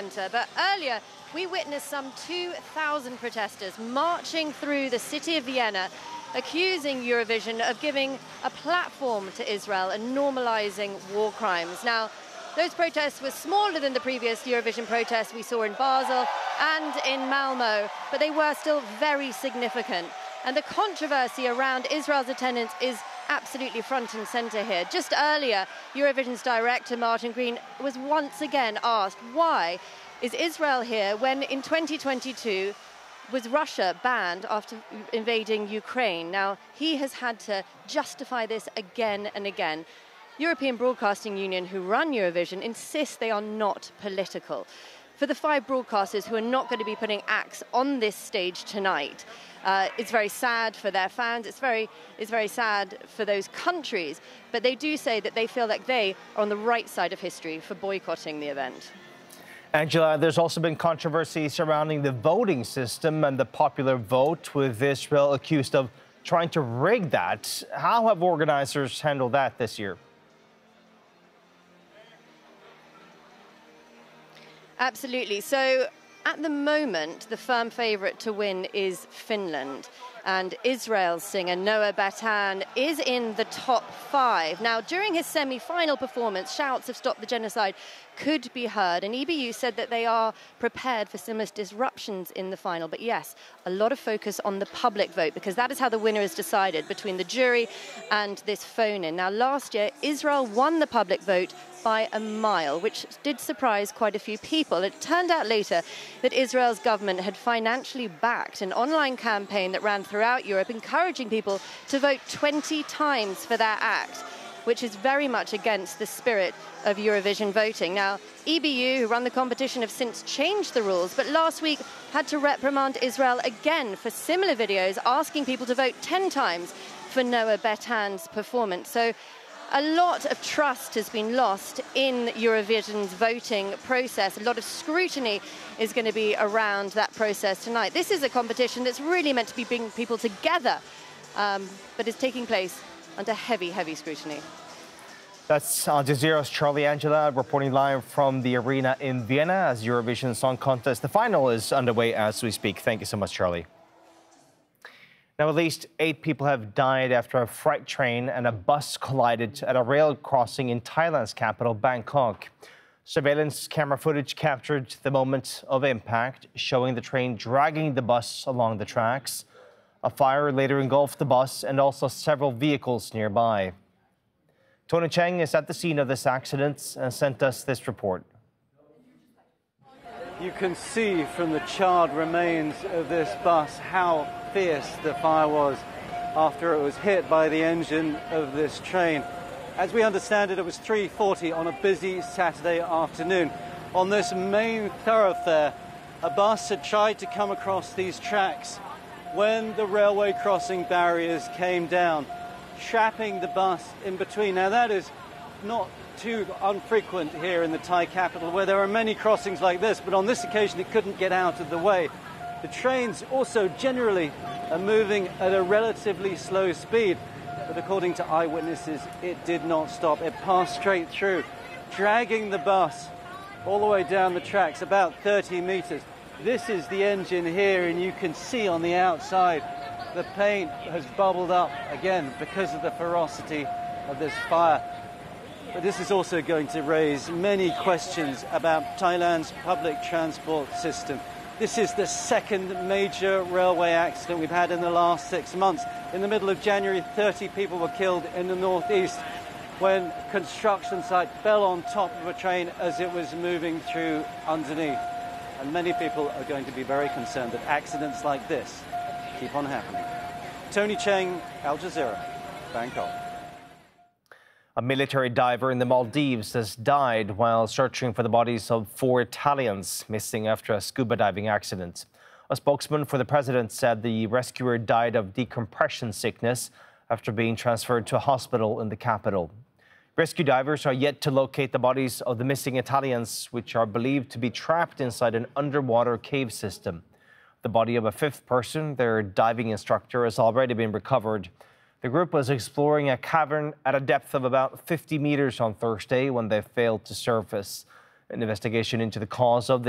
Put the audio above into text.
centre. But earlier, we witnessed some 2,000 protesters marching through the city of Vienna, accusing Eurovision of giving a platform to Israel and normalising war crimes. Now, those protests were smaller than the previous Eurovision protests we saw in Basel and in Malmö, but they were still very significant. And the controversy around Israel's attendance is absolutely front and centre here. Just earlier, Eurovision's director, Martin Green, was once again asked, why is Israel here when in 2022 was Russia banned after invading Ukraine? Now, he has had to justify this again and again. European Broadcasting Union, who run Eurovision, insists they are not political. For the 5 broadcasters who are not going to be putting acts on this stage tonight, it's very sad for their fans, it's very sad for those countries, but they do say that they feel like they are on the right side of history for boycotting the event. Angela, there's also been controversy surrounding the voting system and the popular vote, with Israel accused of trying to rig that. How have organizers handled that this year? Absolutely. So at the moment, the firm favourite to win is Finland. And Israel's singer Noah Batan is in the top 5. Now, during his semi-final performance, shouts of "Stop the Genocide" could be heard. And EBU said that they are prepared for similar disruptions in the final. But yes, a lot of focus on the public vote, because that is how the winner is decided between the jury and this phone-in. Now, last year, Israel won the public vote by a mile, which did surprise quite a few people. It turned out later that Israel's government had financially backed an online campaign that ran throughout Europe, encouraging people to vote 20 times for their act, which is very much against the spirit of Eurovision voting. Now, EBU, who run the competition, have since changed the rules, but last week had to reprimand Israel again for similar videos, asking people to vote 10 times for Noah Batan's performance. So a lot of trust has been lost in Eurovision's voting process. A lot of scrutiny is going to be around that process tonight. This is a competition that's really meant to be bringing people together, but is taking place under heavy, heavy scrutiny. That's Al Jazeera's Charlie Angela reporting live from the arena in Vienna as Eurovision Song Contest. The final is underway as we speak. Thank you so much, Charlie. Now, at least 8 people have died after a freight train and a bus collided at a rail crossing in Thailand's capital, Bangkok. Surveillance camera footage captured the moment of impact, showing the train dragging the bus along the tracks. A fire later engulfed the bus and also several vehicles nearby. Tony Cheng is at the scene of this accident and sent us this report. You can see from the charred remains of this bus how fierce the fire was after it was hit by the engine of this train. As we understand it, it was 3:40 on a busy Saturday afternoon. On this main thoroughfare, a bus had tried to come across these tracks when the railway crossing barriers came down, trapping the bus in between. Now, that is not too unfrequent here in the Thai capital, where there are many crossings like this, but on this occasion it couldn't get out of the way. The trains also generally are moving at a relatively slow speed, but according to eyewitnesses, it did not stop. It passed straight through, dragging the bus all the way down the tracks, about 30 meters. This is the engine here, and you can see on the outside the paint has bubbled up again because of the ferocity of this fire. But this is also going to raise many questions about Thailand's public transport system. This is the second major railway accident we've had in the last 6 months. In the middle of January, 30 people were killed in the northeast when a construction site fell on top of a train as it was moving through underneath. And many people are going to be very concerned that accidents like this keep on happening. Tony Cheng, Al Jazeera, Bangkok. A military diver in the Maldives has died while searching for the bodies of 4 Italians missing after a scuba diving accident. A spokesman for the president said the rescuer died of decompression sickness after being transferred to a hospital in the capital. Rescue divers are yet to locate the bodies of the missing Italians, which are believed to be trapped inside an underwater cave system. The body of a 5th person, their diving instructor, has already been recovered. The group was exploring a cavern at a depth of about 50 meters on Thursday when they failed to surface. An investigation into the cause of the